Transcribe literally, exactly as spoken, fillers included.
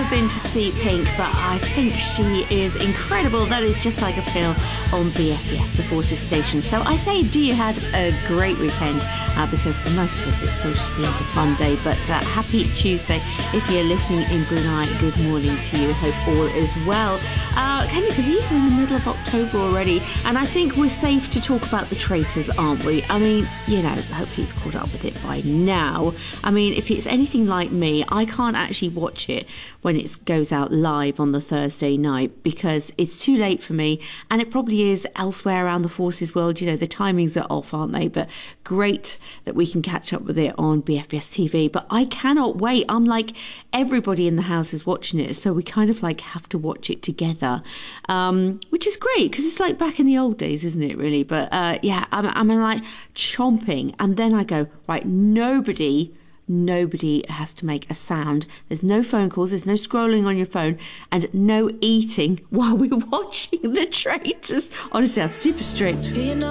never been to see Pink, but I think she is incredible. That is Just Like a Pill on B F B S, the Forces station. So I say, do you had a great weekend? Uh, because for most of us, it's still just the end of Monday. But uh, happy Tuesday. If you're listening in Brunei, good morning to you. Hope all is well. Uh, can you believe we're in the middle of October already? And I think we're safe to talk about the traitors, aren't we? I mean, you know, hopefully you've caught up with it by now. I mean, if it's anything like me, I can't actually watch it when it goes out live on the Thursday night because it's too late for me, and it probably is elsewhere around the Forces world. You know, the timings are off, aren't they? But great that we can catch up with it on B F B S T V. But I cannot wait. I'm like, everybody in the house is watching it, so we kind of like have to watch it together, um, which is great because it's like back in the old days, isn't it, really? But uh, yeah, I'm, I'm like chomping, and then I go, right, nobody... Nobody has to make a sound. There's no phone calls, there's no scrolling on your phone, and no eating while we're watching the traitors. Honestly, I'm super strict. You know